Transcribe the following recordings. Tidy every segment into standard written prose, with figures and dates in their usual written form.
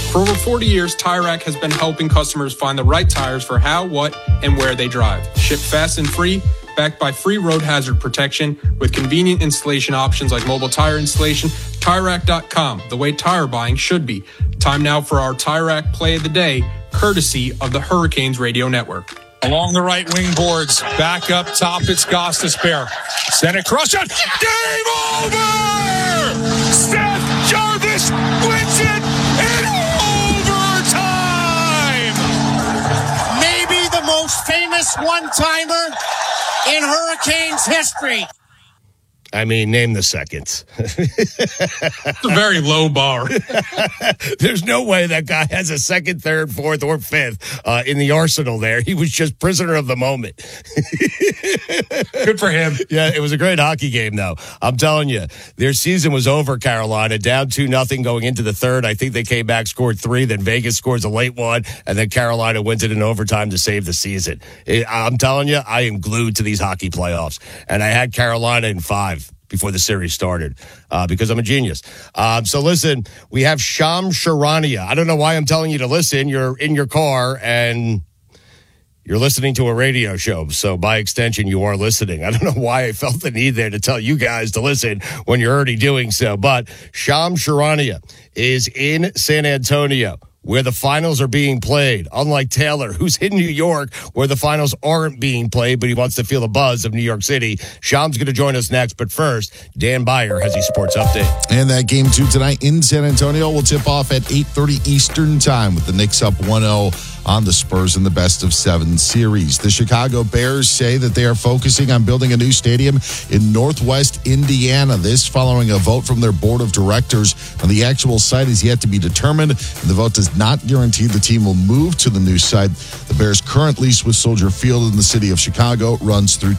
For over 40 years, Tire Rack has been helping customers find the right tires for how, what, and where they drive. Shipped fast and free, backed by free road hazard protection with convenient installation options like mobile tire installation. TireRack.com, the way tire buying should be. Time now for our Tire Rack Play of the Day, courtesy of the Hurricanes Radio Network. Along the right wing boards, back up top, it's Gostisbehere. Send it cross shot. Game over! Seth Jarvis wins it in overtime! Maybe the most famous one-timer in Hurricanes history. I mean, name the seconds. It's a very low bar. There's no way that guy has a second, third, fourth, or fifth in the arsenal there. He was just prisoner of the moment. Good for him. Yeah, it was a great hockey game, though. I'm telling you, their season was over, Carolina, down 2-0 going into the third. I think they came back, scored 3, then Vegas scores a late one, and then Carolina wins it in overtime to save the season. I'm telling you, I am glued to these hockey playoffs, and I had Carolina in 5 before the series started because I'm a genius. So listen, we have Shams Charania. I don't know why I'm telling you to listen. You're in your car and you're listening to a radio show. So by extension, you are listening. I don't know why I felt the need there to tell you guys to listen when you're already doing so. But Shams Charania is in San Antonio, where the finals are being played. Unlike Taylor, who's in New York, where the finals aren't being played, but he wants to feel the buzz of New York City. Sham's going to join us next, but first, Dan Beyer has a sports update. And that game 2 tonight in San Antonio will tip off at 8:30 Eastern time with the Knicks up 1-0 on the Spurs in the best-of-7 series. The Chicago Bears say that they are focusing on building a new stadium in Northwest Indiana. This following a vote from their board of directors. Now, the actual site is yet to be determined, and the vote does not guarantee the team will move to the new site. The Bears' current lease with Soldier Field in the city of Chicago runs through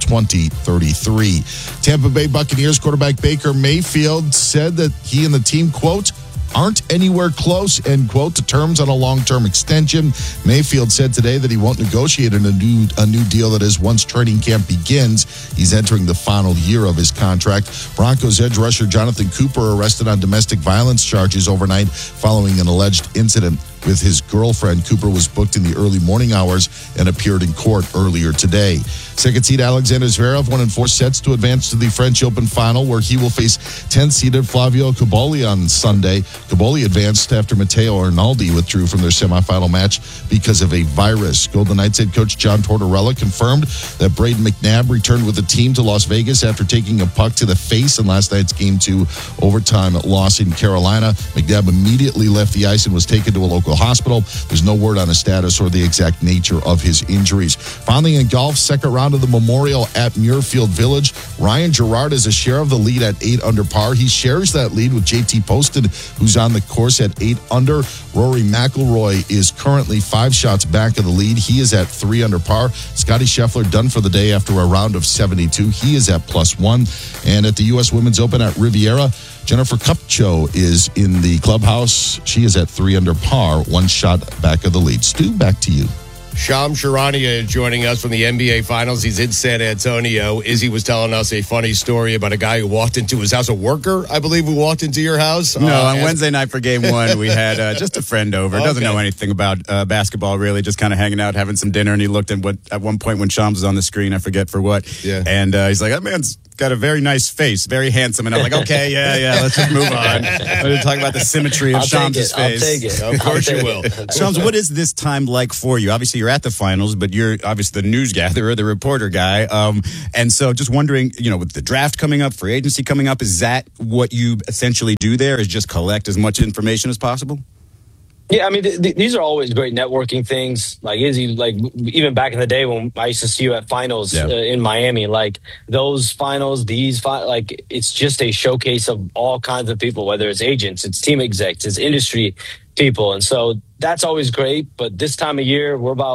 2033. Tampa Bay Buccaneers quarterback Baker Mayfield said that he and the team, quote, aren't anywhere close, end quote, to terms on a long-term extension. Mayfield said today that he won't negotiate a new deal that is once training camp begins. He's entering the final year of his contract. Broncos edge rusher Jonathan Cooper arrested on domestic violence charges overnight following an alleged incident with his girlfriend. Cooper was booked in the early morning hours and appeared in court earlier today. Second seed Alexander Zverev won in 4 sets to advance to the French Open final, where he will face 10th-seeded Flavio Cobolli on Sunday. Cobolli advanced after Matteo Arnaldi withdrew from their semifinal match because of a virus. Golden Knights head coach John Tortorella confirmed that Braden McNabb returned with the team to Las Vegas after taking a puck to the face in last night's Game 2 overtime loss in Carolina. McNabb immediately left the ice and was taken to a local hospital. There's no word on his status or the exact nature of his injuries. Finally, in golf, second round of the Memorial at Muirfield Village. Ryan Gerard is a share of the lead at 8 under par. He shares that lead with JT Poston, who's on the course at 8 under. Rory McIlroy is currently 5 shots back of the lead. He is at 3 under par. Scotty Scheffler done for the day after a round of 72. He is at +1. And at the U.S. Women's Open at Riviera, Jennifer Kupcho is in the clubhouse. She is at 3 under par, 1 shot back of the lead. Stu, back to you. Shams Charania joining us from the NBA Finals. He's in San Antonio. Izzy was telling us a funny story about a guy who walked into his house, a worker, I believe, who walked into your house. No, on Wednesday night for Game 1, we had just a friend over. Doesn't know anything about basketball, really, just kind of hanging out, having some dinner, and he looked at one point when Shams was on the screen, I forget for what, and he's like, that man's got a very nice face, very handsome. And I'm like, okay, yeah, let's just move on. We're going to talk about the symmetry of Shams' face. I'll take it. Of course you will. Shams, what is this time like for you? Obviously, you're at the finals, but you're obviously the news gatherer, the reporter guy. And so just wondering, with the draft coming up, free agency coming up, is that what you essentially do there, is just collect as much information as possible? Yeah, I mean, these are always great networking things. Like Izzy, even back in the day when I used to see you at finals in Miami, those finals, it's just a showcase of all kinds of people, whether it's agents, it's team execs, it's industry people. And so that's always great. But this time of year,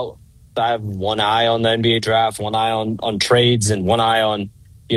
I have one eye on the NBA draft, one eye on trades, and one eye on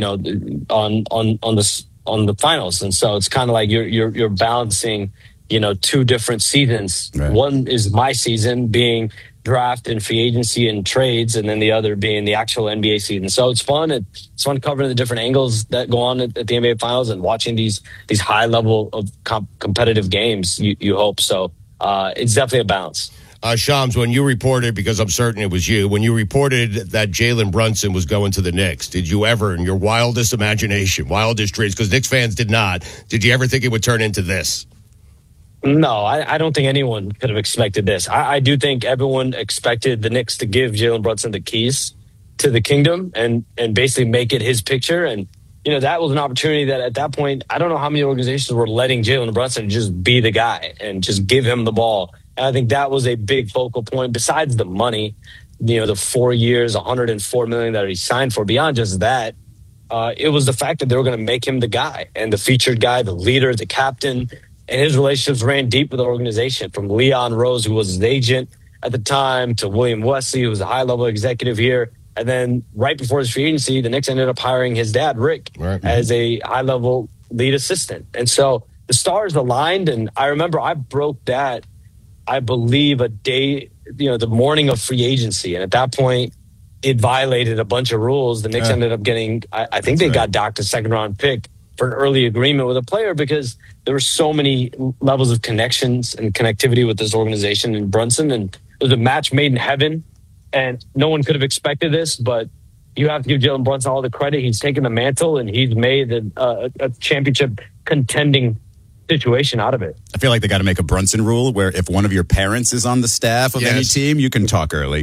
the finals. And so it's kind of like you're balancing 2 different seasons. Right. One is my season, being draft and free agency and trades, and then the other being the actual NBA season. So it's fun. It's fun covering the different angles that go on at the NBA Finals and watching these high level of competitive games. You hope so. it's definitely a balance. Shams, when you reported, because I'm certain it was you, when you reported that Jalen Brunson was going to the Knicks, did you ever, in your wildest imagination, wildest dreams, because Knicks fans did not, did you ever think it would turn into this? No, I don't think anyone could have expected this. I do think everyone expected the Knicks to give Jalen Brunson the keys to the kingdom and basically make it his picture. And, that was an opportunity that at that point, I don't know how many organizations were letting Jalen Brunson just be the guy and just give him the ball. And I think that was a big focal point besides the money, the 4 years, $104 million that he signed for. Beyond just that, it was the fact that they were going to make him the guy and the featured guy, the leader, the captain. And his relationships ran deep with the organization, from Leon Rose, who was his agent at the time, to William Wesley, who was a high-level executive here. And then right before his free agency, the Knicks ended up hiring his dad, Rick, as a high-level lead assistant. And so the stars aligned, and I remember I broke that, I believe, a day, the morning of free agency. And at that point, it violated a bunch of rules. The Knicks ended up getting, I think they got docked a second-round pick for an early agreement with a player because there were so many levels of connections and connectivity with this organization and Brunson. And it was a match made in heaven. And no one could have expected this, but you have to give Jalen Brunson all the credit. He's taken the mantle and he's made a championship contending situation out of it. I feel like they got to make a Brunson rule where if one of your parents is on the staff of any team, you can talk early.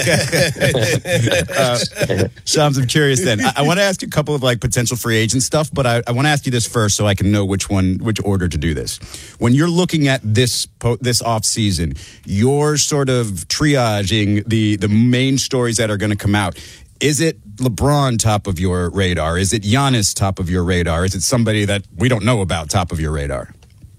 Shams, I'm curious then. I want to ask you a couple of potential free agent stuff, but I want to ask you this first so I can know which order to do this. When you're looking at this off season, you're sort of triaging the main stories that are going to come out. Is it LeBron top of your radar? Is it Giannis top of your radar? Is it somebody that we don't know about top of your radar?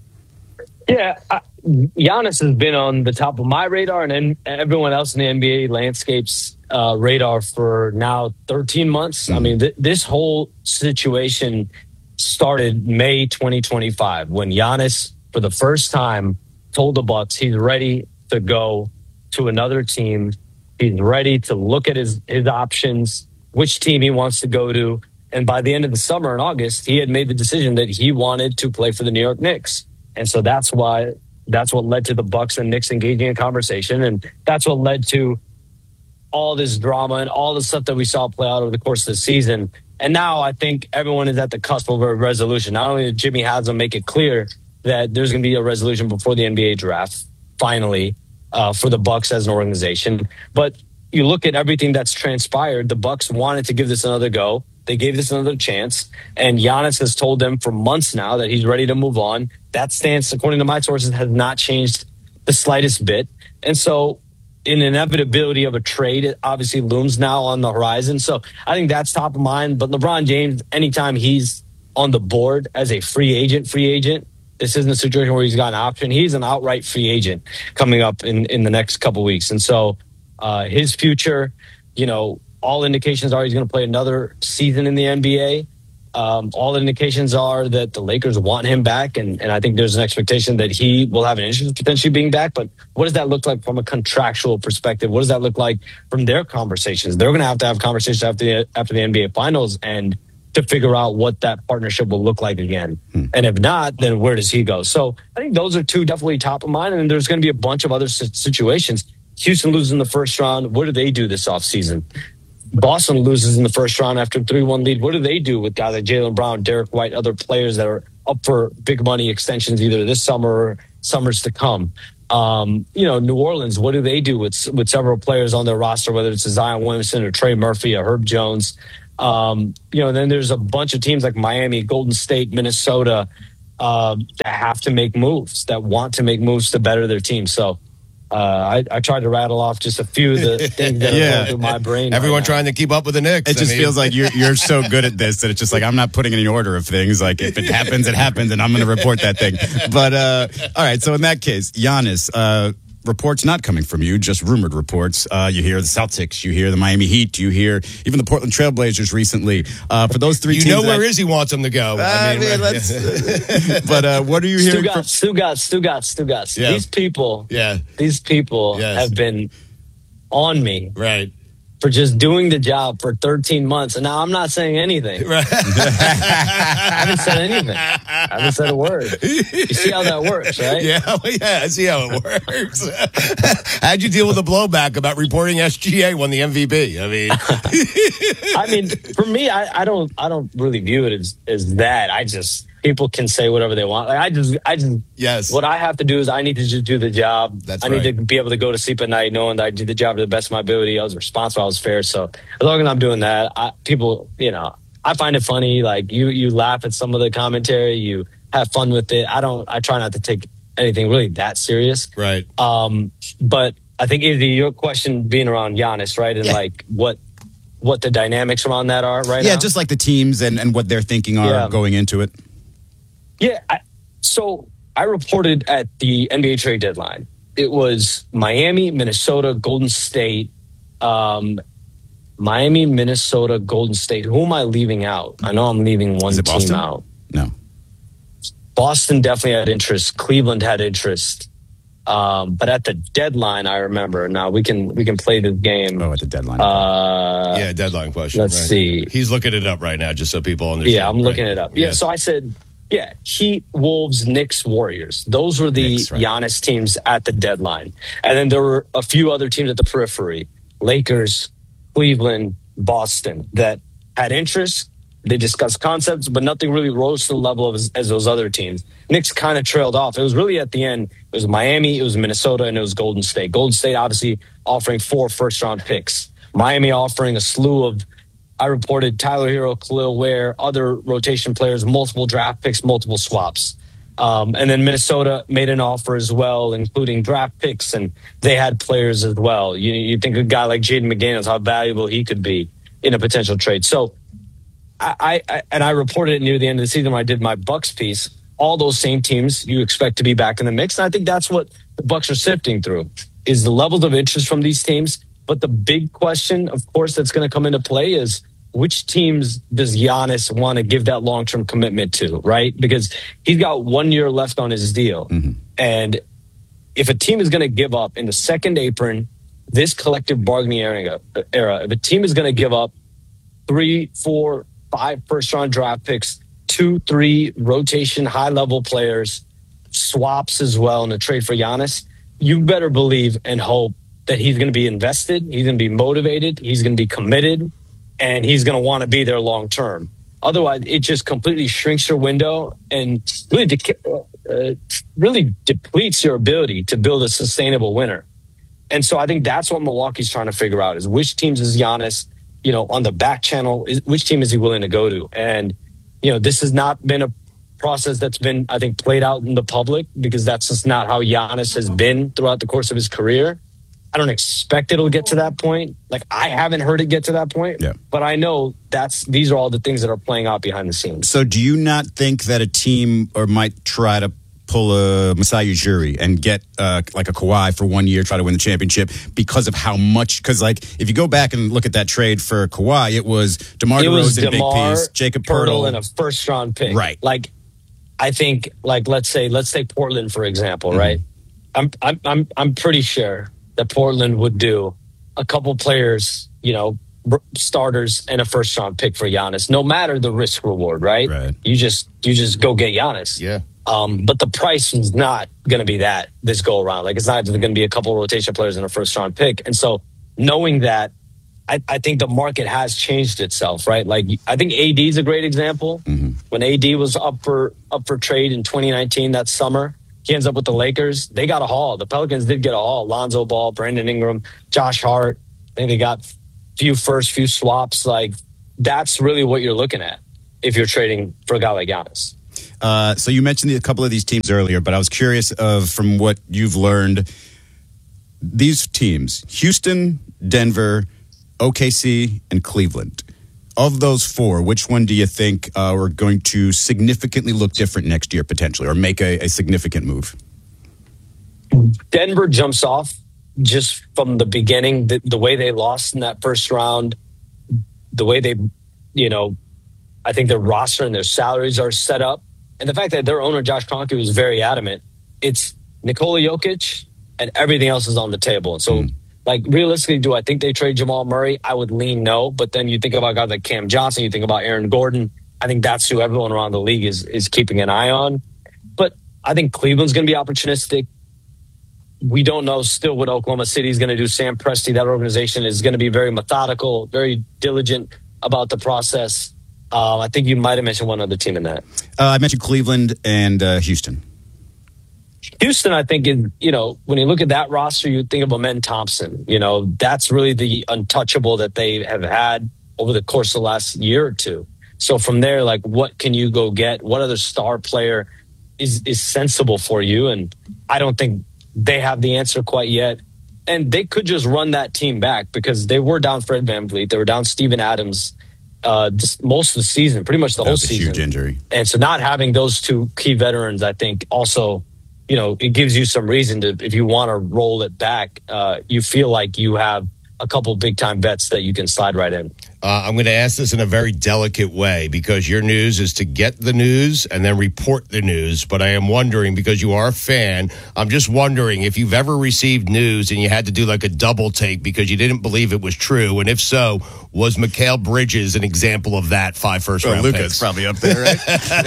Yeah, Giannis has been on the top of my radar and everyone else in the NBA landscape's radar for now 13 months. I mean, this whole situation started May 2025 when Giannis, for the first time, told the Bucks he's ready to go to another team. He's ready to look at his options, which team he wants to go to. And by the end of the summer in August, he had made the decision that he wanted to play for the New York Knicks. And so that's what led to the Bucks and Knicks engaging in conversation. And that's what led to all this drama and all the stuff that we saw play out over the course of the season. And now I think everyone is at the cusp of a resolution. Not only did Jimmy Haslam make it clear that there's going to be a resolution before the NBA draft, finally, for the Bucks as an organization. But you look at everything that's transpired, the Bucks wanted to give this another go. They gave this another chance. And Giannis has told them for months now that he's ready to move on. That stance, according to my sources, has not changed the slightest bit. And so an inevitability of a trade, it obviously looms now on the horizon. So I think that's top of mind. But LeBron James, anytime he's on the board as a free agent, this isn't a situation where he's got an option. He's an outright free agent coming up in the next couple weeks. And so his future, all indications are he's going to play another season in the NBA. All indications are that the Lakers want him back. And I think there's an expectation that he will have an interest in potentially being back. But what does that look like from a contractual perspective? What does that look like from their conversations? They're going to have conversations after the NBA Finals and to figure out what that partnership will look like again. And if not, then where does he go? So I think those are two definitely top of mind. And there's going to be a bunch of other situations. Houston loses in the first round. What do they do this offseason? Boston loses in the first round after a 3-1 lead. What do they do with guys like Jaylen Brown, Derek White, other players that are up for big money extensions either this summer or summers to come? New Orleans, what do they do with several players on their roster, whether it's a Zion Williamson or Trey Murphy or Herb Jones? Then there's a bunch of teams like Miami, Golden State, Minnesota that have to make moves, that want to make moves to better their team. So I tried to rattle off just a few of the things that are going through my brain. Everyone trying to keep up with the Knicks. It just feels like you're so good at this that it's just like I'm not putting any order of things. Like if it happens, it happens, and I'm going to report that thing. But all right, so in that case, Giannis, reports not coming from you, just rumored reports. You hear the Celtics, you hear the Miami Heat, you hear even the Portland Trailblazers recently. For those three teams, where Izzy wants them to go. But what are you hearing? Stugotz. Yeah. These people have been on me, right, for just doing the job for 13 months. And now I'm not saying anything. Right. I haven't said anything. I haven't said a word. You see how that works, right? Yeah, I see how it works. How'd you deal with the blowback about reporting SGA won the MVP? I mean, for me, I don't really view it as that. People can say whatever they want. Like, I just yes. What I have to do is I need to just do the job. That's I need to be able to go to sleep at night knowing that I did the job to the best of my ability. I was responsible. I was fair. So as long as I'm doing that, people, I find it funny. Like you laugh at some of the commentary, you have fun with it. I try not to take anything really that serious. Right. But I think your question being around Giannis, right? And like what the dynamics around that are right now. Yeah, just like the teams and what they're thinking are going into it. Yeah, so I reported at the NBA trade deadline. It was Miami, Minnesota, Golden State. Miami, Minnesota, Golden State. Who am I leaving out? I know I'm leaving one team Boston? out. No. Boston definitely had interest. Cleveland had interest. But at the deadline, I remember. Now we can play the game. Oh, at the deadline. Deadline question. Let's see. He's looking it up right now, just so people understand. Yeah, I'm looking it up. Yeah, so I said, Heat, Wolves, Knicks, Warriors. Those were the Giannis teams at the deadline. And then there were a few other teams at the periphery. Lakers, Cleveland, Boston that had interest. They discussed concepts, but nothing really rose to the level as those other teams. Knicks kind of trailed off. It was really at the end. It was Miami, it was Minnesota, and it was Golden State. Golden State obviously offering 4 first-round picks. Miami offering a slew of, I reported Tyler Hero, Khalil Ware, other rotation players, multiple draft picks, multiple swaps. And then Minnesota made an offer as well, including draft picks, and they had players as well. You think a guy like Jaden McDaniels, how valuable he could be in a potential trade. So I reported it near the end of the season when I did my Bucks piece. All those same teams you expect to be back in the mix. And I think that's what the Bucks are sifting through, is the levels of interest from these teams. But the big question, of course, that's going to come into play is which teams does Giannis want to give that long-term commitment to, right? Because he's got 1 year left on his deal. Mm-hmm. And if a team is going to give up in the second apron, this collective bargaining era, if a team is going to give up 3, 4, 5 first-round draft picks, 2, 3 rotation high-level players, swaps as well in a trade for Giannis, you better believe and hope that he's going to be invested, he's going to be motivated, he's going to be committed, and he's going to want to be there long term. Otherwise, it just completely shrinks your window and really depletes your ability to build a sustainable winner. And so I think that's what Milwaukee's trying to figure out, is which teams is Giannis, on the back channel, which team is he willing to go to? And, this has not been a process that's been, I think, played out in the public, because that's just not how Giannis has been throughout the course of his career. I don't expect it'll get to that point. Like, I haven't heard it get to that point, but I know these are all the things that are playing out behind the scenes. So do you not think that a team might try to pull a Masai Ujiri and get like a Kawhi for 1 year, try to win the championship because of how much? Because if you go back and look at that trade for Kawhi, it was DeMar DeRozan, big piece, Jacob Poeltl, and a first round pick. Right. Like, I think, let's say Portland, for example, right? I'm pretty sure that Portland would do a couple players, starters and a first round pick for Giannis, no matter the risk reward, right? You just go get Giannis. Yeah. But the price is not going to be that this go around. Like, it's not going to be a couple rotation players and a first round pick. And so knowing that, I think the market has changed itself, right? Like, I think AD is a great example. Mm-hmm. When AD was up for trade in 2019, that summer, he ends up with the Lakers. They got a haul. The Pelicans did get a haul. Lonzo Ball, Brandon Ingram, Josh Hart. I think they got few swaps. Like, that's really what you're looking at if you're trading for a guy like Giannis. So you mentioned a couple of these teams earlier, but I was curious from what you've learned, these teams, Houston, Denver, OKC, and Cleveland. Of those 4, which one do you think are going to significantly look different next year potentially, or make a significant move? Denver jumps off just from the beginning. The way they lost in that first round, the way they, I think their roster and their salaries are set up, and the fact that their owner, Josh Kroenke, was very adamant. It's Nikola Jokic and everything else is on the table. And so Like, realistically, do I think they trade Jamal Murray? I would lean no. But then you think about guys like Cam Johnson, you think about Aaron Gordon. I think that's who everyone around the league is keeping an eye on. But I think Cleveland's going to be opportunistic. We don't know still what Oklahoma City is going to do. Sam Presti, that organization, is going to be very methodical, very diligent about the process. I think you might have mentioned one other team in that. I mentioned Cleveland and Houston. Houston, I think, when you look at that roster, you think of Amen Thompson. That's really the untouchable that they have had over the course of the last year or two. So from there, like, what can you go get? What other star player is sensible for you? And I don't think they have the answer quite yet. And they could just run that team back because they were down Fred VanVleet. They were down Steven Adams just most of the season, pretty much the whole season. Huge injury. And so not having those two key veterans, I think, also, it gives you some reason to, if you want to roll it back, you feel like you have a couple big-time vets that you can slide right in. I'm going to ask this in a very delicate way because your news is to get the news and then report the news. But I am wondering, because you are a fan, I'm just wondering if you've ever received news and you had to do like a double take because you didn't believe it was true. And if so, was Mikal Bridges an example of that 5 first-round Luka's picks? Probably up there, right?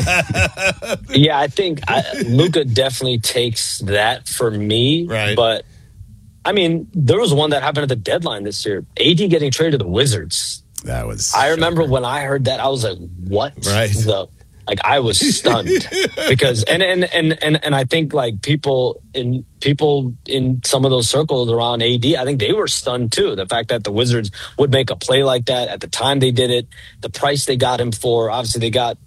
Yeah, I think Luka definitely takes that for me. Right. But, I mean, there was one that happened at the deadline this year. AD getting traded to the Wizards. That was. I remember when I heard that, I was like, "What?" Right. I was stunned because, and I think like people in some of those circles around AD, I think they were stunned too. The fact that the Wizards would make a play like that at the time they did it, the price they got him for. Obviously, they got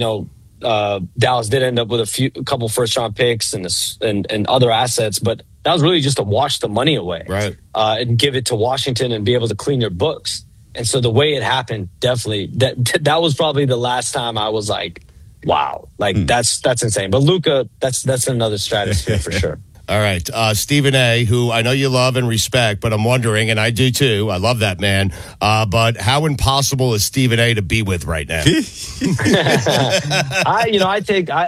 Dallas did end up with a couple first round picks and other assets, but that was really just to wash the money away, right? And give it to Washington and be able to clean your books. And so the way it happened, definitely, that was probably the last time I was like, wow, like that's insane. But Luka, that's another stratosphere for sure. All right. Stephen A., who I know you love and respect, but I'm wondering, and I do too, I love that man, but how impossible is Stephen A. to be with right now? I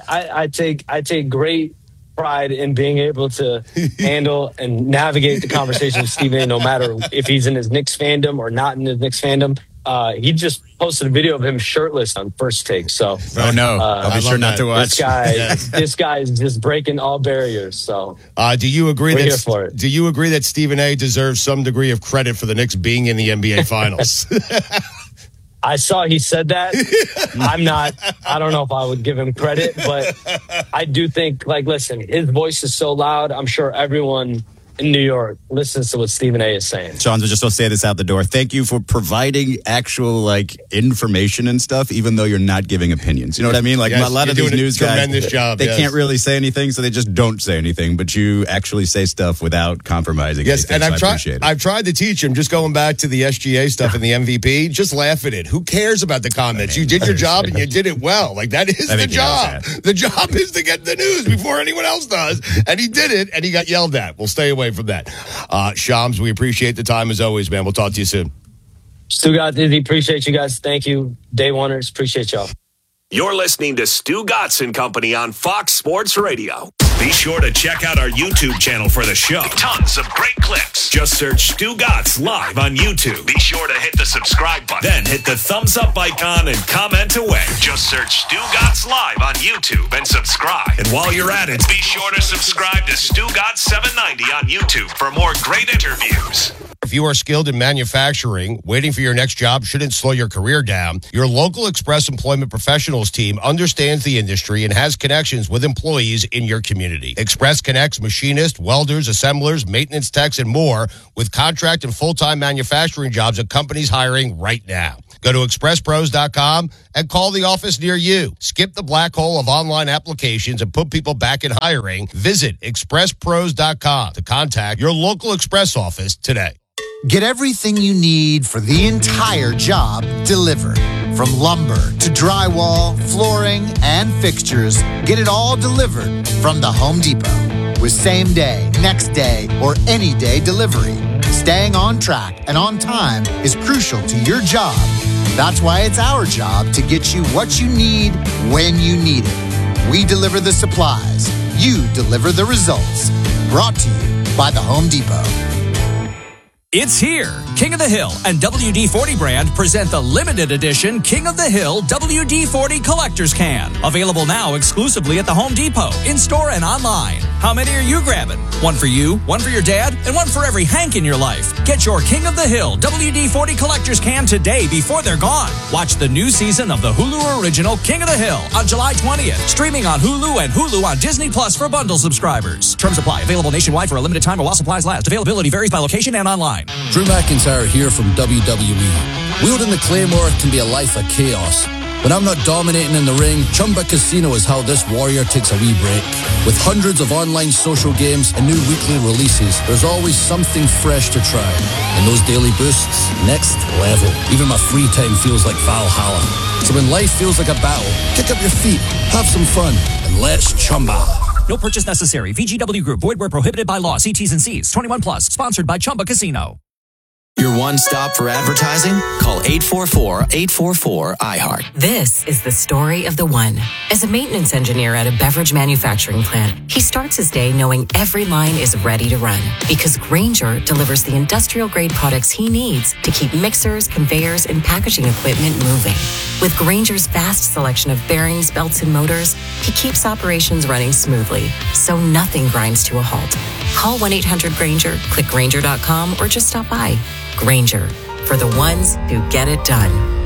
take great pride in being able to handle and navigate the conversation with Stephen A., no matter if he's in his Knicks fandom or not in his Knicks fandom. He just posted a video of him shirtless on First Take. So, I'll be sure not to watch. This guy is just breaking all barriers. So, do you agree here for it. Do you agree that Stephen A. deserves some degree of credit for the Knicks being in the NBA Finals? I saw he said that. I don't know if I would give him credit, but I do think, listen, his voice is so loud. I'm sure everyone in New York listens to what Stephen A. is saying. Sean, just to say this out the door. Thank you for providing actual information and stuff, even though you're not giving opinions. You know what I mean? A lot of these news guys, tremendous job. They can't really say anything, so they just don't say anything. But you actually say stuff without compromising. Yes, anything, and I appreciate it. I've tried to teach him. Just going back to the SGA stuff and the MVP, just laugh at it. Who cares about the comments? You did your job and you did it well. That is the job. The job is to get the news before anyone else does, and he did it, and he got yelled at. We'll stay away from that. Shams, we appreciate the time as always, man. We'll talk to you soon. Stugotz, Dizzy, appreciate you guys. Thank you. Day Oneers, appreciate y'all. You're listening to Stugotz and Company on Fox Sports Radio. Be sure to check out our YouTube channel for the show. Tons of great clips. Just search Stugotz Live on YouTube. Be sure to hit the subscribe button. Then hit the thumbs up icon and comment away. Just search Stugotz Live on YouTube and subscribe. And while you're at it, be sure to subscribe to Stugotz 790 on YouTube for more great interviews. If you are skilled in manufacturing, waiting for your next job shouldn't slow your career down. Your local Express Employment Professionals team understands the industry and has connections with employees in your community. Express connects machinists, welders, assemblers, maintenance techs, and more with contract and full-time manufacturing jobs at companies hiring right now. Go to expresspros.com and call the office near you. Skip the black hole of online applications and put people back in hiring. Visit expresspros.com to contact your local Express office today. Get everything you need for the entire job delivered. From lumber to drywall, flooring, and fixtures, get it all delivered from the Home Depot. With same day, next day, or any day delivery. Staying on track and on time is crucial to your job. That's why it's our job to get you what you need when you need it. We deliver the supplies. You deliver the results. Brought to you by the Home Depot. It's here. King of the Hill and WD-40 brand present the limited edition King of the Hill WD-40 Collector's Can. Available now exclusively at the Home Depot, in-store and online. How many are you grabbing? One for you, one for your dad, and one for every Hank in your life. Get your King of the Hill WD-40 Collector's Can today before they're gone. Watch the new season of the Hulu original King of the Hill on July 20th. Streaming on Hulu and Hulu on Disney Plus for bundle subscribers. Terms apply. Available nationwide for a limited time or while supplies last. Availability varies by location and online. Drew McIntyre here from WWE. Wielding the Claymore can be a life of chaos. When I'm not dominating in the ring, Chumba Casino is how this warrior takes a wee break. With hundreds of online social games and new weekly releases, there's always something fresh to try. And those daily boosts, next level. Even my free time feels like Valhalla. So when life feels like a battle, kick up your feet, have some fun, and let's chumba. No purchase necessary. VGW Group. Void where prohibited by law. See T's and C's. 21 plus. Sponsored by Chumba Casino. Your one stop for advertising? Call 844-844-iHeart. This is the story of the one. As a maintenance engineer at a beverage manufacturing plant, he starts his day knowing every line is ready to run because Grainger delivers the industrial-grade products he needs to keep mixers, conveyors, and packaging equipment moving. With Grainger's vast selection of bearings, belts, and motors, he keeps operations running smoothly, so nothing grinds to a halt. Call 1-800-GRAINGER, click Grainger.com, or just stop by. Grainger, for the ones who get it done.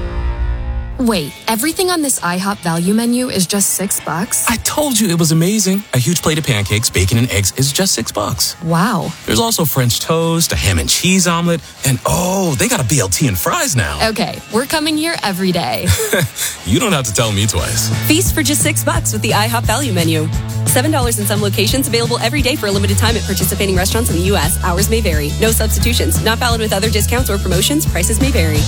Wait, everything on this IHOP value menu is just $6? I told you it was amazing. A huge plate of pancakes, bacon, and eggs is just $6. Wow. There's also French toast, a ham and cheese omelet, and they got a BLT and fries now. Okay, we're coming here every day. You don't have to tell me twice. Feast for just $6 with the IHOP value menu. $7 in some locations, available every day for a limited time at participating restaurants in the U.S. Hours may vary. No substitutions. Not valid with other discounts or promotions. Prices may vary.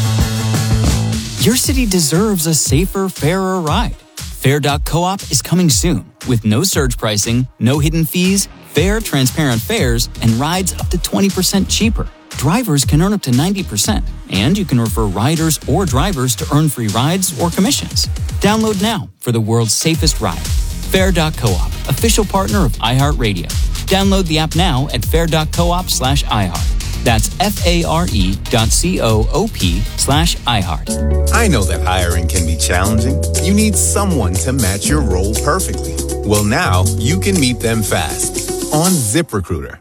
Your city deserves a safer, fairer ride. Fair.coop is coming soon with no surge pricing, no hidden fees, fair, transparent fares, and rides up to 20% cheaper. Drivers can earn up to 90%, and you can refer riders or drivers to earn free rides or commissions. Download now for the world's safest ride. Fair.coop, official partner of iHeartRadio. Download the app now at fair.coop/iHeart. That's FARE.coop/iHeart. I know that hiring can be challenging. You need someone to match your role perfectly. Well, now you can meet them fast on ZipRecruiter.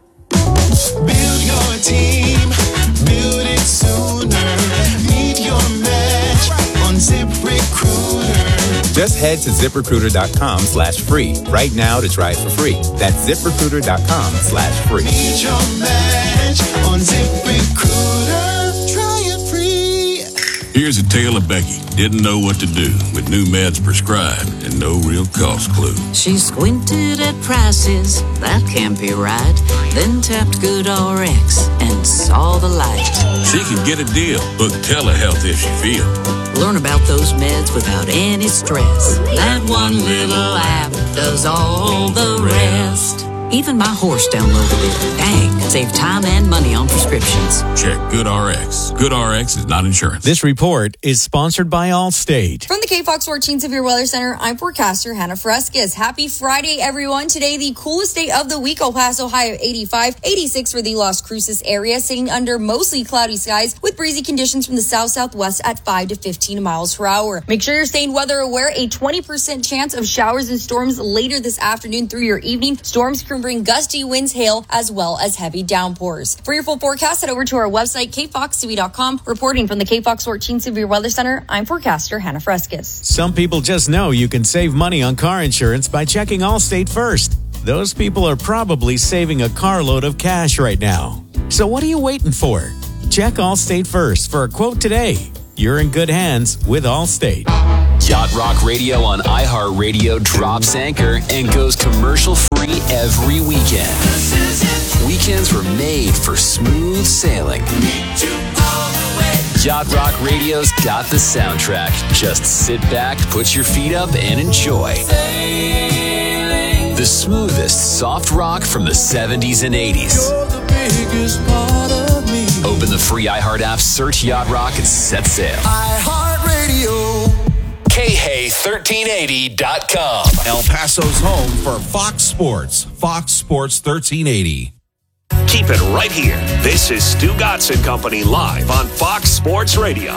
Build your team, build it sooner. Meet your match on ZipRecruiter. Just head to ZipRecruiter.com/free right now to try it for free. That's ZipRecruiter.com/free. Meet your match on ZipRecruiter. Try it free. Here's a tale of Becky. Didn't know what to do with new meds prescribed and no real cost clue. She squinted at prices, that can't be right. Then tapped GoodRx and saw the light. She can get a deal. Book telehealth if she feels. Learn about those meds without any stress. That one little app does all the rest. Even my horse downloaded it. Dang, save time and money on prescriptions. Check GoodRx. GoodRx is not insurance. This report is sponsored by Allstate. From the KFOX 14 Severe Weather Center, I'm forecaster Hannah Fresquez. Happy Friday, everyone. Today, the coolest day of the week. El Paso high of 85, 86 for the Las Cruces area, sitting under mostly cloudy skies with breezy conditions from the south-southwest at 5 to 15 miles per hour. Make sure you're staying weather aware. A 20% chance of showers and storms later this afternoon through your evening. Storms can bring gusty winds, hail, as well as heavy downpours. For your full forecast, head over to our website, kfoxtv.com. Reporting from the KFOX 14 Severe Weather Center, I'm forecaster Hannah Fresquez. Some people just know you can save money on car insurance by checking Allstate first. Those people are probably saving a carload of cash right now. So what are you waiting for? Check Allstate first for a quote today. You're in good hands with Allstate. Yacht Rock Radio on iHeartRadio drops anchor and goes commercial-free every weekend. Weekends were made for smooth sailing. Yacht Rock Radio's got the soundtrack. Just sit back, put your feet up, and enjoy. The smoothest soft rock from the 70s and 80s. Open the free iHeart app, search Yacht Rock, and set sail. iHeartRadio. KHEY1380.com. El Paso's home for Fox Sports. Fox Sports 1380. Keep it right here. This is Stu Gatz and Company live on Fox Sports Radio.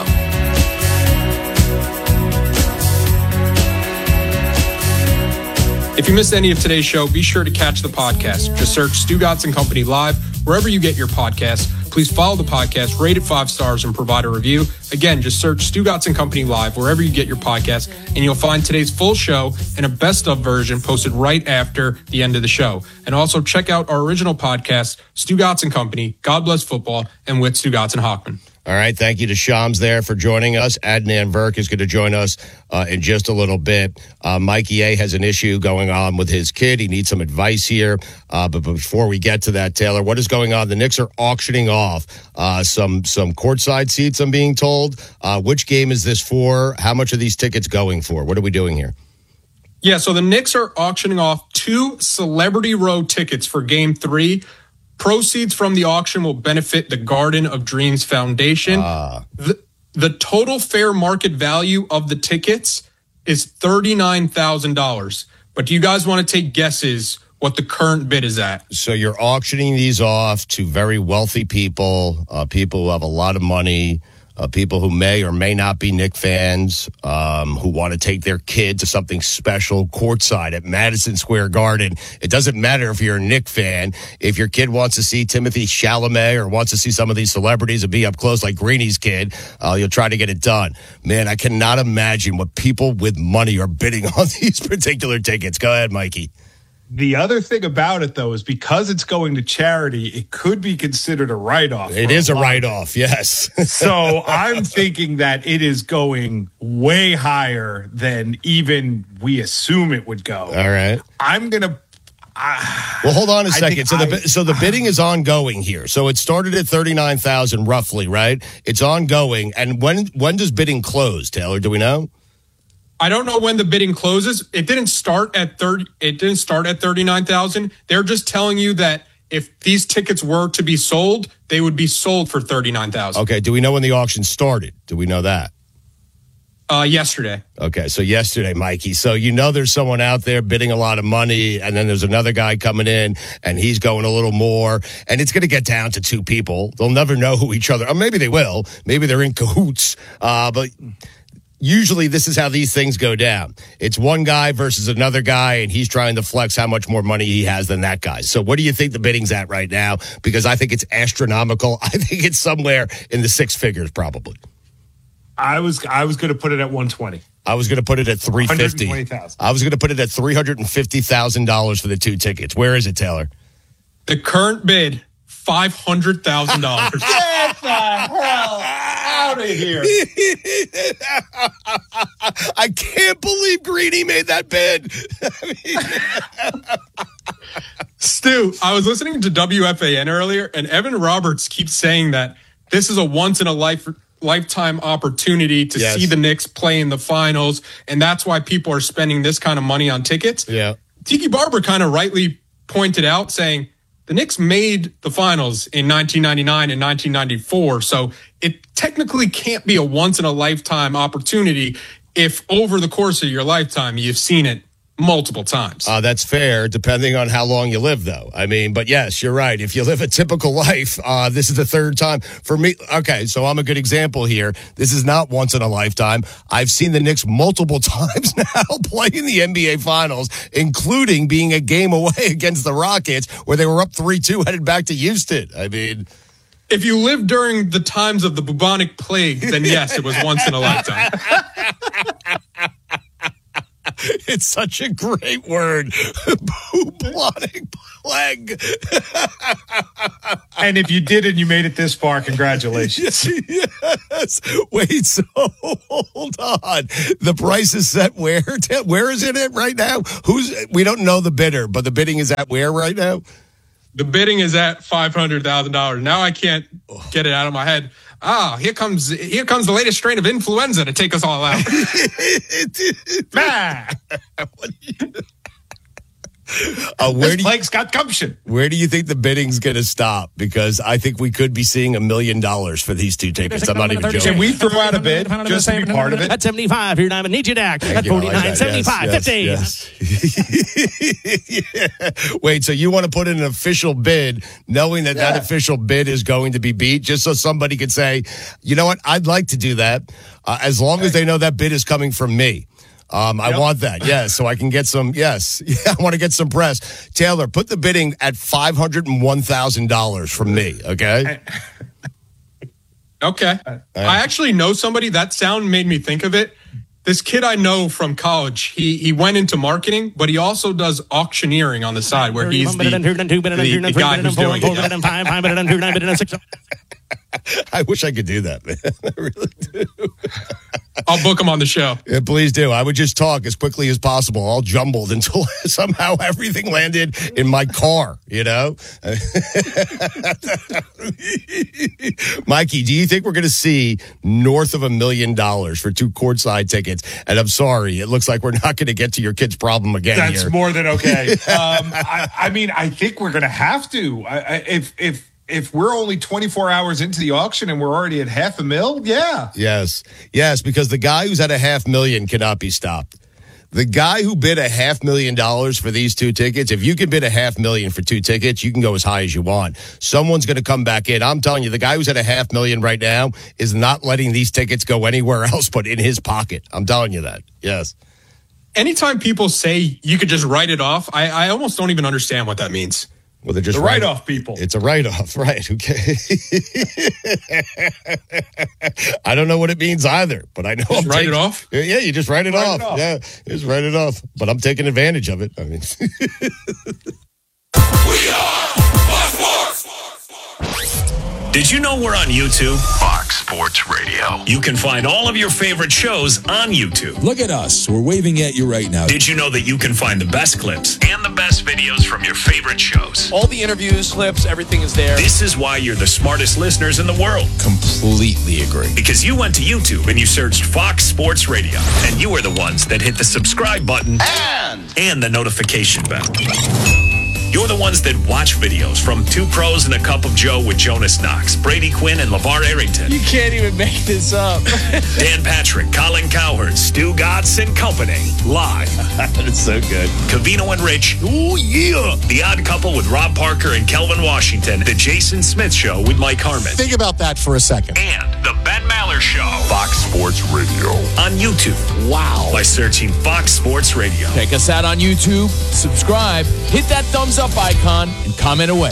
If you missed any of today's show, be sure to catch the podcast. Just search Stu Gatz and Company Live wherever you get your podcasts. Please follow the podcast, rate it 5 stars, and provide a review. Again, just search Stu Gatz and Company Live wherever you get your podcasts, and you'll find today's full show and a best-of version posted right after the end of the show. And also check out our original podcast, Stu Gatz and Company, God Bless Football, and with Stu Gatz and Hockman. All right. Thank you to Shams there for joining us. Adnan Verk is going to join us in just a little bit. Mikey A has an issue going on with his kid. He needs some advice here. But before we get to that, Taylor, what is going on? The Knicks are auctioning off some courtside seats, I'm being told. Which game is this for? How much are these tickets going for? What are we doing here? Yeah, so the Knicks are auctioning off 2 Celebrity Row tickets for Game 3. Proceeds from the auction will benefit the Garden of Dreams Foundation. The total fair market value of the tickets is $39,000. But do you guys want to take guesses what the current bid is at? So you're auctioning these off to very wealthy people, people who have a lot of money, people who may or may not be Knick fans, who want to take their kid to something special courtside at Madison Square Garden. It doesn't matter if you're a Knick fan. If your kid wants to see Timothée Chalamet or wants to see some of these celebrities and be up close like Greeny's kid, you'll try to get it done. Man, I cannot imagine what people with money are bidding on these particular tickets. Go ahead, Mikey. The other thing about it, though, is because it's going to charity, it could be considered a write-off. It is a write-off, yes. So I'm thinking that it is going way higher than even we assume it would go. All right. I'm going to... well, hold on a second. So the bidding is ongoing here. So it started at $39,000 roughly, right? It's ongoing. And when does bidding close, Taylor? Do we know? I don't know when the bidding closes. It didn't start at 39,000. They're just telling you that if these tickets were to be sold, they would be sold for 39,000. Okay. Do we know when the auction started? Do we know that? Yesterday. Okay, so yesterday, Mikey. So you know there's someone out there bidding a lot of money, and then there's another guy coming in, and he's going a little more, and it's going to get down to 2 people. They'll never know who each other. Or maybe they will. Maybe they're in cahoots. But usually this is how these things go down. It's one guy versus another guy, and he's trying to flex how much more money he has than that guy. So what do you think the bidding's at right now? Because I think it's astronomical. I think it's somewhere in the 6 figures probably. I was going to put it at 120. I was going to put it at $350,000. I was going to put it at $350,000 for the 2 tickets. Where is it, Taylor? The current bid, $500,000. Get the hell out of here. I can't believe Greeny made that bid. Stu, I was listening to WFAN earlier, and Evan Roberts keeps saying that this is a once-in-a-lifetime opportunity to see the Knicks play in the finals, and that's why people are spending this kind of money on tickets. Yeah. Tiki Barber kind of rightly pointed out, saying the Knicks made the finals in 1999 and 1994, so it technically can't be a once-in-a-lifetime opportunity if over the course of your lifetime you've seen it multiple times. That's fair, depending on how long you live, though. I mean, but yes, you're right. If you live a typical life, this is the 3rd time. For me, okay, so I'm a good example here. This is not once in a lifetime. I've seen the Knicks multiple times now play in the NBA Finals, including being a game away against the Rockets, where they were up 3-2, headed back to Houston. I mean... If you lived during the times of the bubonic plague, then yes, it was once in a lifetime. It's such a great word. Bubonic plague. And if you did and you made it this far, congratulations. Yes. Wait, so hold on. The price is set where? Where is it at right now? We don't know the bidder, but the bidding is at where right now? The bidding is at $500,000. Now I can't get it out of my head. Here comes the latest strain of influenza to take us all out. Blake's got gumption. Where do you think the bidding's going to stop? Because I think we could be seeing $1 million for these two tickets. I'm not even joking. Can we throw out a bid just to be part of it? At 75, here Diamond need you back. At 49, 75, 50. Yes. Yeah. Wait, so you want to put in an official bid knowing that that official bid is going to be beat just so somebody could say, you know what, I'd like to do that as long as they know that bid is coming from me. I want that, yes, so I can get some, I want to get some press. Taylor, put the bidding at $501,000 from me, okay? Okay. I actually know somebody. That sound made me think of it. This kid I know from college, he went into marketing, but he also does auctioneering on the side where he's the guy who's doing it. I wish I could do that, man. I really do. I'll book him on the show. Yeah, please do. I would just talk as quickly as possible, all jumbled until somehow everything landed in my car, you know? Mikey, do you think we're going to see north of $1 million for 2 courtside tickets? And I'm sorry, it looks like we're not going to get to your kid's problem again. That's here. more than okay. I mean, I think we're going to have to. If we're only 24 hours into the auction and we're already at $500,000, yeah. Yes, because the guy who's at $500,000 cannot be stopped. The guy who bid $500,000 for these 2 tickets, if you can bid $500,000 for 2 tickets, you can go as high as you want. Someone's going to come back in. I'm telling you, the guy who's at $500,000 right now is not letting these tickets go anywhere else but in his pocket. I'm telling you that. Yes. Anytime people say you could just write it off, I almost don't even understand what that means. Well, they're just the write-off people. It's a write-off, right? Okay. I don't know what it means either, but I know just write it off. Yeah, you just write it off. Yeah, just write it off. But I'm taking advantage of it. I mean, we are Fox Sports. Did you know we're on YouTube? Fox Sports Radio. You can find all of your favorite shows on YouTube. Look at us. We're waving at you right now. Did you know that you can find the best clips and the best videos from your favorite shows? All the interviews, clips, everything is there. This is why you're the smartest listeners in the world. Completely agree. Because you went to YouTube and you searched Fox Sports Radio. And you are the ones that hit the subscribe button and the notification bell. You're the ones that watch videos from 2 Pros and a Cup of Joe with Jonas Knox, Brady Quinn, and LeVar Arrington. You can't even make this up. Dan Patrick, Colin Cowherd, Stu Gatz and Company. Live. That's so good. Covino and Rich. Ooh, yeah. The Odd Couple with Rob Parker and Kelvin Washington. The Jason Smith Show with Mike Harmon. Think about that for a second. And the Ben Maller Show. Fox Sports Radio. On YouTube. Wow. By searching Fox Sports Radio. Check us out on YouTube. Subscribe. Hit that thumbs up icon and comment away.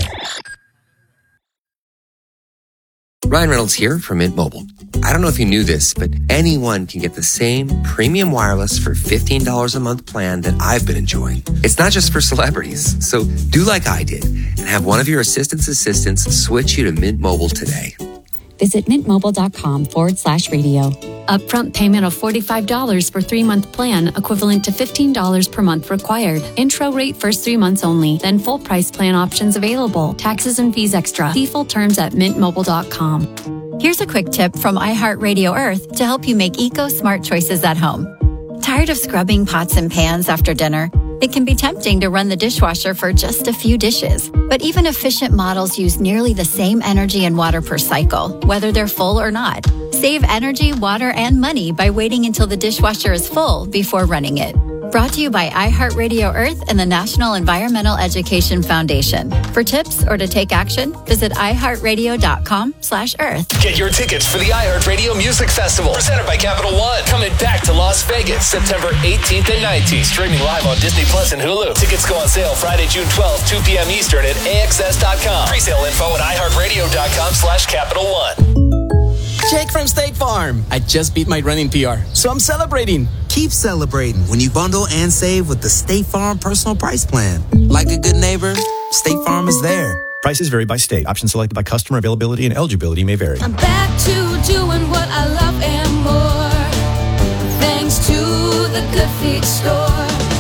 Ryan Reynolds here from Mint Mobile. I don't know if you knew this, but anyone can get the same premium wireless for $15 a month plan that I've been enjoying. It's not just for celebrities. So do like I did and have one of your assistants switch you to Mint Mobile today. Visit mintmobile.com/radio. Upfront payment of $45 for 3-month plan, equivalent to $15 per month required. Intro rate first 3 months only, then full price plan options available. Taxes and fees extra. See full terms at mintmobile.com. Here's a quick tip from iHeartRadio Earth to help you make eco-smart choices at home. Tired of scrubbing pots and pans after dinner? It can be tempting to run the dishwasher for just a few dishes. But even efficient models use nearly the same energy and water per cycle, whether they're full or not. Save energy, water, and money by waiting until the dishwasher is full before running it. Brought to you by iHeartRadio Earth and the National Environmental Education Foundation. For tips or to take action, visit iHeartRadio.com/Earth. Get your tickets for the iHeartRadio Music Festival, presented by Capital One. Coming back to Las Vegas, September 18th and 19th. Streaming live on Disney Plus and Hulu. Tickets go on sale Friday, June 12th, 2 p.m. Eastern at AXS.com. Pre-sale info at iHeartRadio.com/Capital One. Jake from State Farm. I just beat my running PR, so I'm celebrating. Keep celebrating when you bundle and save with the State Farm Personal Price Plan. Like a good neighbor, State Farm is there. Prices vary by state. Options selected by customer. Availability and eligibility may vary. I'm back to doing what I love and more. Thanks to the Good Feet Store.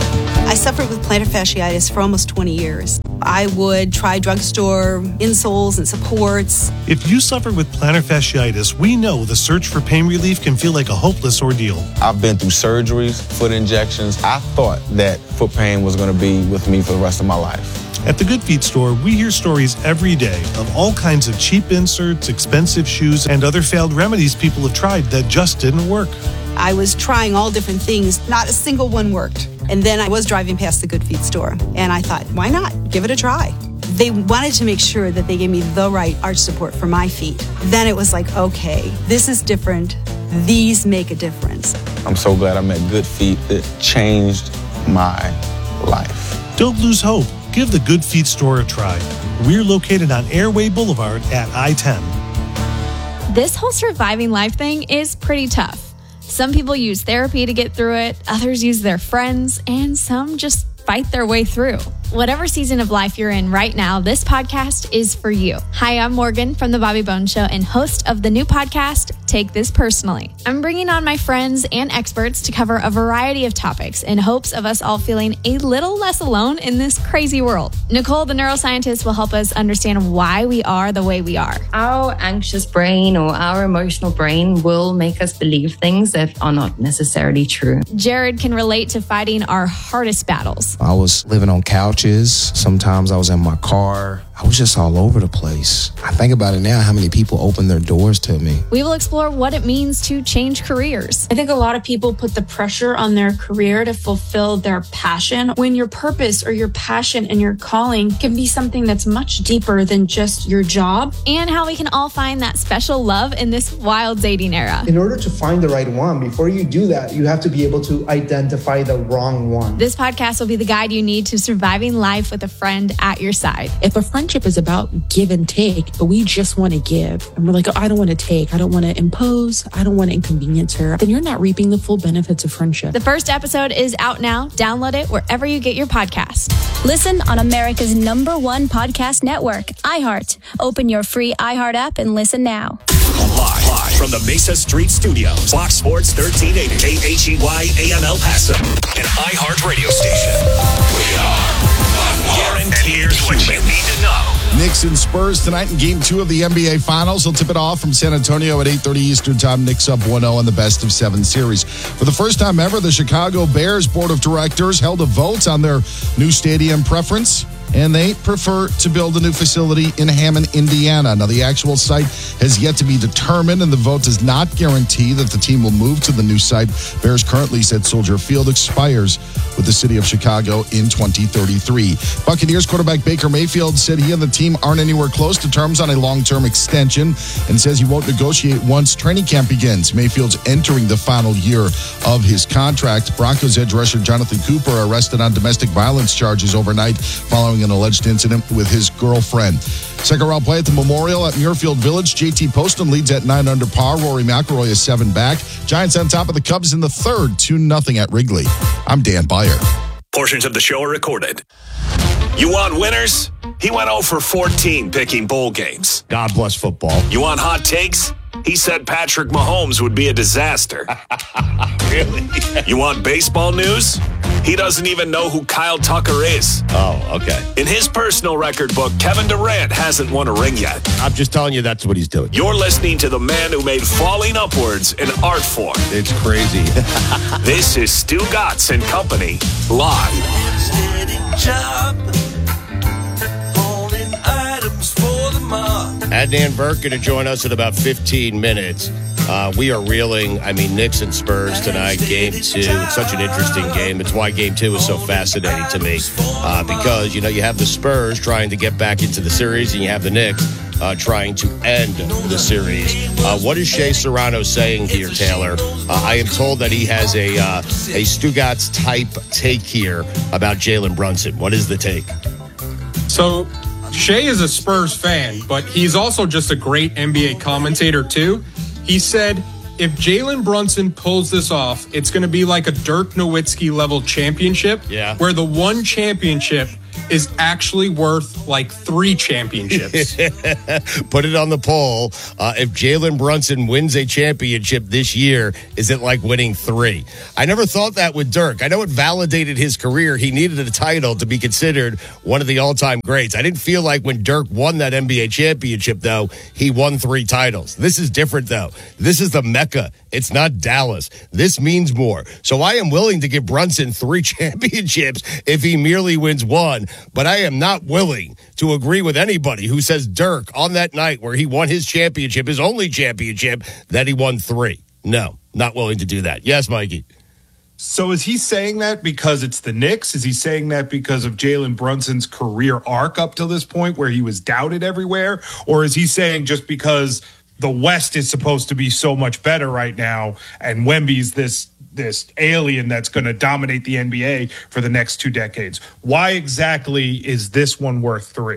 I suffered with plantar fasciitis for almost 20 years. I would try drugstore insoles and supports. If you suffer with plantar fasciitis, we know the search for pain relief can feel like a hopeless ordeal. I've been through surgeries, foot injections. I thought that foot pain was going to be with me for the rest of my life. At the Good Feet store, we hear stories every day of all kinds of cheap inserts, expensive shoes, and other failed remedies people have tried that just didn't work. I was trying all different things. Not a single one worked. And then I was driving past the Good Feet store, and I thought, why not? Give it a try. They wanted to make sure that they gave me the right arch support for my feet. Then it was like, okay, this is different. These make a difference. I'm so glad I met Good Feet. It changed my life. Don't lose hope. Give the Good Feet store a try. We're located on Airway Boulevard at I-10. This whole surviving life thing is pretty tough. Some people use therapy to get through it, others use their friends, and some just fight their way through. Whatever season of life you're in right now, this podcast is for you. Hi, I'm Morgan from The Bobby Bones Show and host of the new podcast, Take This Personally. I'm bringing on my friends and experts to cover a variety of topics in hopes of us all feeling a little less alone in this crazy world. Nicole, the neuroscientist, will help us understand why we are the way we are. Our anxious brain or our emotional brain will make us believe things that are not necessarily true. Jared can relate to fighting our hardest battles. I was living on couches. Sometimes I was in my car. I was just all over the place. I think about it now, how many people opened their doors to me. We will explore what it means to change careers. I think a lot of people put the pressure on their career to fulfill their passion, when your purpose or your passion and your calling can be something that's much deeper than just your job. And how we can all find that special love in this wild dating era. In order to find the right one, before you do that, you have to be able to identify the wrong one. This podcast will be the guide you need to surviving life with a friend at your side. If a friendship is about give and take, but we just want to give, and we're like, oh, I don't want to take, I don't want to impose, I don't want to inconvenience her, then you're not reaping the full benefits of friendship. The first episode is out now. Download it wherever you get your podcast. Listen on America's #1 podcast network, iHeart. Open your free iHeart app and listen now. Live from the Mesa Street Studios, Fox Sports 1380, KHEY AM El Paso, an iHeart radio station. We are guaranteed what you need to know. Knicks and Spurs tonight in Game 2 of the NBA Finals. They'll tip it off from San Antonio at 8:30 Eastern Time. Knicks up 1-0 in the best-of-7 series. For the first time ever, the Chicago Bears Board of Directors held a vote on their new stadium preference, and they prefer to build a new facility in Hammond, Indiana. Now, the actual site has yet to be determined, and the vote does not guarantee that the team will move to the new site. Bears currently said Soldier Field expires with the city of Chicago in 2033. Buccaneers quarterback Baker Mayfield said he and the team aren't anywhere close to terms on a long-term extension and says he won't negotiate once training camp begins. Mayfield's entering the final year of his contract. Broncos edge rusher Jonathan Cooper arrested on domestic violence charges overnight following an alleged incident with his girlfriend. Second round play at the Memorial at Muirfield Village. JT Poston leads at 9 under par. Rory McIlroy is 7 back. Giants on top of the Cubs in the third, 2-0 at Wrigley. I'm Dan Beyer. Portions of the show are recorded. You want winners? He went 0 for 14 picking bowl games. God bless football. You want hot takes? He said Patrick Mahomes would be a disaster. Really? You want baseball news? He doesn't even know who Kyle Tucker is. Oh, okay. In his personal record book, Kevin Durant hasn't won a ring yet. I'm just telling you that's what he's doing. You're listening to the man who made falling upwards an art form. It's crazy. This is Stu Gatz and Company, live. Adnan Burke going to join us in about 15 minutes. We are reeling. Knicks and Spurs tonight, Game 2. It's such an interesting game. It's why Game 2 is so fascinating to me. Because, you have the Spurs trying to get back into the series, and you have the Knicks trying to end the series. What is Shea Serrano saying here, Taylor? I am told that he has a Stugatz type take here about Jalen Brunson. What is the take? So Shea is a Spurs fan, but he's also just a great NBA commentator too. He said, if Jalen Brunson pulls this off, it's going to be like a Dirk Nowitzki level championship, where the one championship is actually worth like 3 championships. Put it on the poll. If Jalen Brunson wins a championship this year, is it like winning 3? I never thought that with Dirk. I know it validated his career. He needed a title to be considered one of the all-time greats. I didn't feel like when Dirk won that NBA championship, though, he won 3 titles. This is different, though. This is the Mecca. It's not Dallas. This means more. So I am willing to give Brunson 3 championships if he merely wins 1, but I am not willing to agree with anybody who says Dirk on that night where he won his championship, his only championship, that he won 3. No, not willing to do that. Yes, Mikey. So is he saying that because it's the Knicks? Is he saying that because of Jalen Brunson's career arc up to this point where he was doubted everywhere? Or is he saying just because the West is supposed to be so much better right now and Wemby's this alien that's going to dominate the NBA for the next 2 decades? Why exactly is this one worth 3?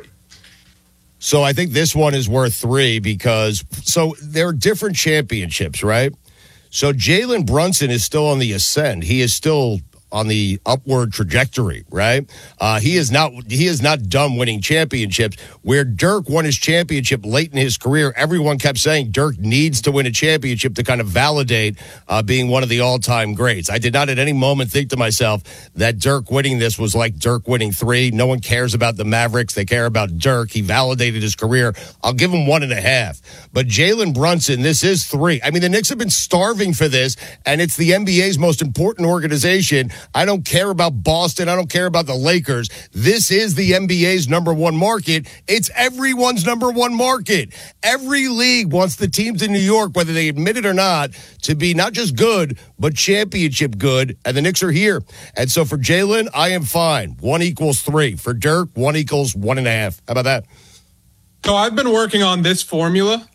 So I think this one is worth 3 because there are different championships, right? So Jalen Brunson is still on the ascend. He is still on the upward trajectory, right? He is not done winning championships. Where Dirk won his championship late in his career, everyone kept saying Dirk needs to win a championship to kind of validate being one of the all-time greats. I did not at any moment think to myself that Dirk winning this was like Dirk winning 3. No one cares about the Mavericks. They care about Dirk. He validated his career. I'll give him 1.5. But Jalen Brunson, this is 3. I mean, the Knicks have been starving for this, and it's the NBA's most important organization. I don't care about Boston. I don't care about the Lakers. This is the NBA's number 1 market. It's everyone's number 1 market. Every league wants the teams in New York, whether they admit it or not, to be not just good, but championship good. And the Knicks are here. And so for Jalen, I am fine. 1 equals 3. For Dirk, 1 equals 1.5. How about that? So I've been working on this formula.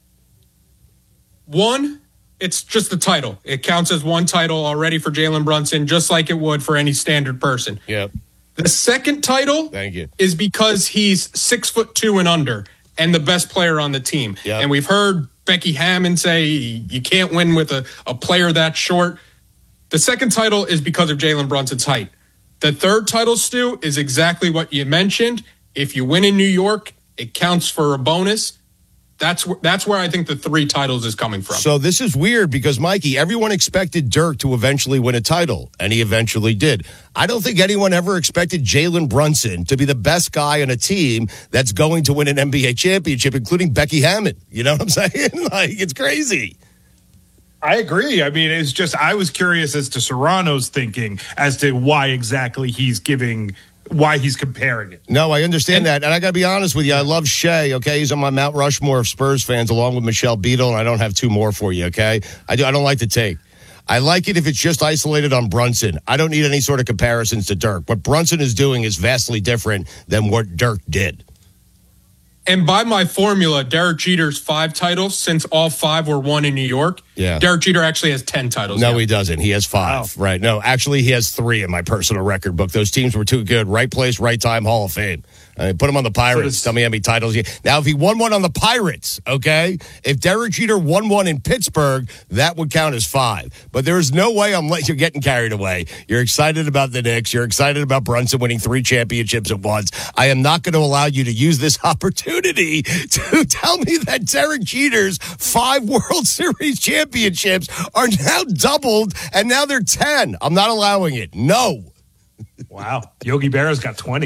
1, it's just the title. It counts as 1 title already for Jalen Brunson, just like it would for any standard person. Yep. The second title is because he's 6'2" and under and the best player on the team. Yep. And we've heard Becky Hammond say you can't win with a player that short. The second title is because of Jalen Brunson's height. The third title, Stu, is exactly what you mentioned. If you win in New York, it counts for a bonus. That's where I think the 3 titles is coming from. So this is weird because, Mikey, everyone expected Dirk to eventually win a title, and he eventually did. I don't think anyone ever expected Jalen Brunson to be the best guy on a team that's going to win an NBA championship, including Becky Hammond. You know what I'm saying? Like, it's crazy. I agree. I mean, it's just I was curious as to Serrano's thinking as to why exactly he's comparing it. No, I understand that. And I got to be honest with you. I love Shea, okay? He's on my Mount Rushmore of Spurs fans along with Michelle Beadle, and I don't have 2 more for you, okay? I don't like the take. I like it if it's just isolated on Brunson. I don't need any sort of comparisons to Dirk. What Brunson is doing is vastly different than what Dirk did. And by my formula, Derek Jeter's 5 titles, since all 5 were won in New York, Derek Jeter actually has 10 titles. No, now. he doesn't. He has 5. Wow. Right. No, actually, he has 3 in my personal record book. Those teams were too good. Right place, right time, Hall of Fame. Put him on the Pirates. Tell me how many titles. Now, if he won 1 on the Pirates, okay, if Derek Jeter won 1 in Pittsburgh, that would count as 5. But there is no way you're getting carried away. You're excited about the Knicks. You're excited about Brunson winning 3 championships at once. I am not going to allow you to use this opportunity to tell me that Derek Jeter's 5 World Series championships are now doubled and now they're 10. I'm not allowing it. No. Wow. Yogi Berra's got 20.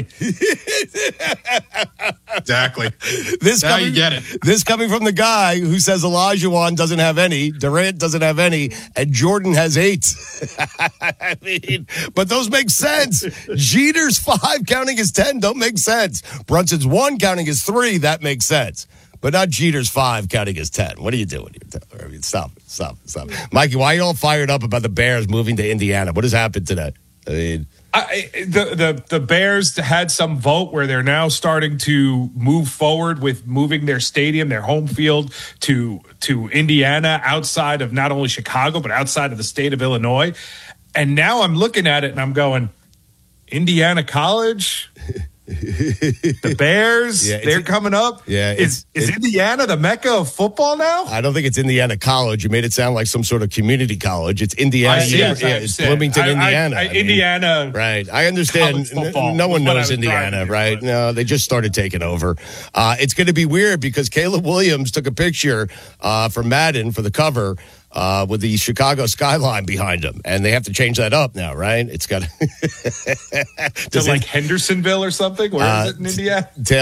Exactly. You get it. This coming from the guy who says Olajuwon doesn't have any, Durant doesn't have any, and Jordan has 8. I mean, but those make sense. Jeter's 5 counting as 10 don't make sense. Brunson's 1 counting as 3, that makes sense. But not Jeter's 5 counting as 10. What are you doing here? I mean, stop. Mikey, why are you all fired up about the Bears moving to Indiana? What has happened today? I mean... The Bears had some vote where they're now starting to move forward with moving their stadium, their home field to Indiana, outside of not only Chicago, but outside of the state of Illinois. And now I'm looking at it and I'm going, Indiana College? The Bears, they're coming up. Yeah, is Indiana the mecca of football now? I don't think it's Indiana College. You made it sound like some sort of community college. It's Indiana. It's Bloomington, Indiana. Indiana. Right. I understand. No one knows Indiana, right? No, they just started taking over. It's going to be weird because Caleb Williams took a picture from Madden for the cover with the Chicago skyline behind him, and they have to change that up now, right? It's got to like Hendersonville or something. Where is it in Indiana?